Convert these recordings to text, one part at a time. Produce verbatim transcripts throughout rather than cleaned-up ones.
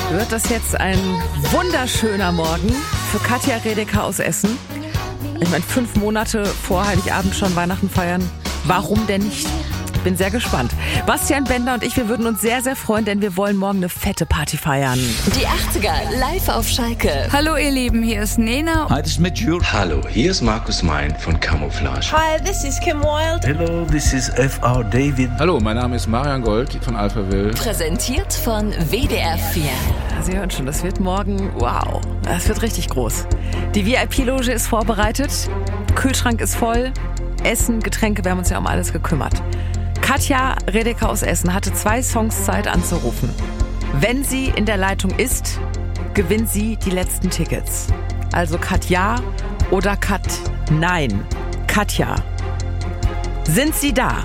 Wird das jetzt ein wunderschöner Morgen für Katja Redeker aus Essen? Ich meine, fünf Monate vor Heiligabend schon Weihnachten feiern. Warum denn nicht? Bin sehr gespannt. Bastian Bender und ich, wir würden uns sehr, sehr freuen, denn wir wollen morgen eine fette Party feiern. Die achtziger live auf Schalke. Hallo ihr Lieben, hier ist Nena. Hi, this is Mitch Jules. Hallo, hier ist Markus Mein von Camouflage. Hi, this is Kim Wilde. Hello, this is F R David. Hallo, mein Name ist Marian Gold von Alphaville. Präsentiert von W D R vier. Sie hören schon, das wird morgen, wow, das wird richtig groß. Die V I P-Loge ist vorbereitet, Kühlschrank ist voll, Essen, Getränke, wir haben uns ja um alles gekümmert. Katja Redeker aus Essen hatte zwei Songs Zeit anzurufen. Wenn sie in der Leitung ist, gewinnt sie die letzten Tickets. Also Kat ja oder Kat nein. Katja, sind Sie da?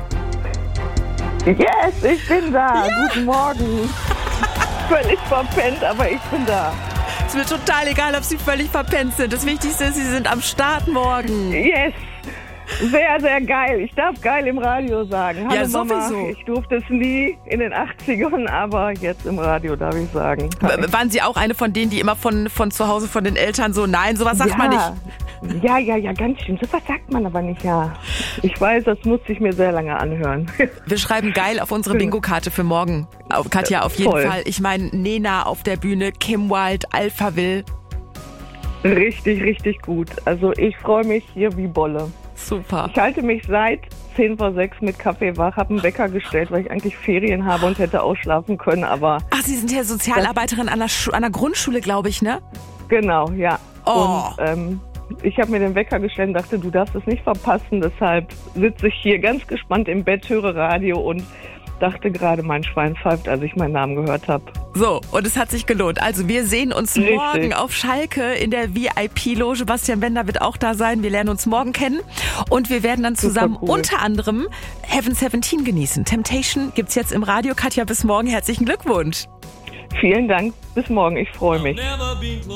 Yes, ich bin da. Ja. Guten Morgen. Völlig verpennt, aber ich bin da. Es wird total egal, ob Sie völlig verpennt sind. Das Wichtigste ist, Sie sind am Start morgen. Yes. Sehr, sehr geil. Ich darf geil im Radio sagen. Hallo Ja, Mama. sowieso. Ich durfte es nie in den achtzigern, aber jetzt im Radio darf ich sagen. W- Waren Sie auch eine von denen, die immer von, von zu Hause von den Eltern so, nein, sowas sagt ja. man nicht? Ja, ja, ja, ganz schön. Sowas sagt man aber nicht, ja. Ich weiß, das musste ich mir sehr lange anhören. Wir schreiben geil auf unsere Bingo-Karte für morgen. Auf Katja, auf jeden Voll. Fall. Ich meine, Nena auf der Bühne, Kim Wilde, Alphaville. Richtig, richtig gut. Also ich freue mich hier wie Bolle. Super. Ich halte mich seit zehn vor sechs mit Kaffee wach, habe einen Wecker gestellt, weil ich eigentlich Ferien habe und hätte ausschlafen können, aber Ach, Sie sind ja Sozialarbeiterin an der, Schu- an der Grundschule, glaube ich, ne? genau, ja. Oh. Und ähm, ich habe mir den Wecker gestellt und dachte, du darfst es nicht verpassen, deshalb sitze ich hier ganz gespannt im Bett, höre Radio und dachte gerade, mein Schwein pfeift, als ich meinen Namen gehört habe. So, und es hat sich gelohnt. Also wir sehen uns Richtig. morgen auf Schalke in der V I P-Loge. Bastian Bender wird auch da sein. Wir lernen uns morgen kennen. Und wir werden dann zusammen cool. unter anderem Heaven siebzehn genießen. Temptation gibt's jetzt im Radio. Katja, bis morgen. Herzlichen Glückwunsch. Vielen Dank, bis morgen, ich freue mich.